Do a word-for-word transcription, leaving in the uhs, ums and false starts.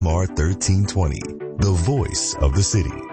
M R thirteen twenty, the voice of the city.